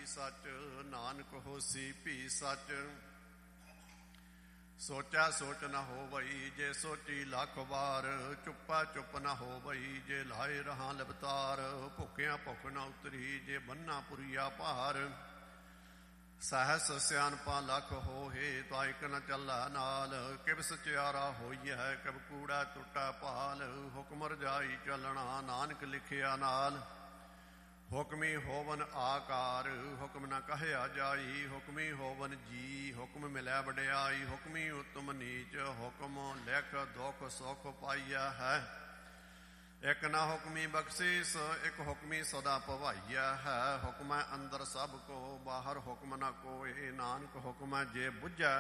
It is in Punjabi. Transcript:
ਸੱਚ, ਨਾਨਕ ਹੋਸੀ ਭੀ ਸੱਚ। ਸੋਚਾ ਸੋਚ ਨ ਹੋਵਈ, ਜੇ ਸੋਚੀ ਲੱਖ ਵਾਰ। ਚੁੱਪਾ ਚੁੱਪ ਨ ਹੋਵਈ, ਜੇ ਲਾਏ ਰਹਾਂ ਲਬਤਾਰ। ਭੁੱਖਿਆ ਭੁੱਖ ਨ ਉਤਰੀ, ਜੇ ਬੰਨਾ ਪੁਰੀਆ ਭਾਰ। ਸਹਿਸ ਸਿਆਣਪਾਂ ਲੱਖ ਹੋਏ, ਤਾਂ ਇੱਕ ਨ ਚੱਲੈ ਨਾਲ। ਕਿਵ ਸਚਿਆਰਾ ਹੋਈਐ, ਕਿਵ ਕੂੜਾ ਟੁੱਟਾ ਭਾਲ। ਹੁਕਮ ਰਜਾਈ ਚੱਲਣਾ, ਨਾਨਕ ਲਿਖਿਆ ਨਾਲ। ਹੁਕਮੀ ਹੋਵਨ ਆਕਾਰ, ਹੁਕਮ ਨ ਕਹਿਆ ਜਾਈ। ਹੁਕਮੀ ਹੋਵਨ ਜੀ, ਹੁਕਮ ਮਿਲੈ ਵਡਿਆਈ। ਹੁਕਮੀ ਉਤਮ ਨੀਚ, ਹੁਕਮ ਲਿਖ ਦੁਖ ਸੁਖ ਪਾਈਆ ਹੈ। ਇੱਕ ਨਾ ਹੁਕਮੀ ਬਖਸ਼ੀਸ, ਇੱਕ ਹੁਕਮੀ ਸਦਾ ਭਵਾਈਆ ਹੈ। ਹੁਕਮੈ ਅੰਦਰ ਸਭ ਕੋ, ਬਾਹਰ ਹੁਕਮ ਨ ਕੋਇ। ਨਾਨਕ ਹੁਕਮੈ ਜੇ ਬੁੱਝੈ,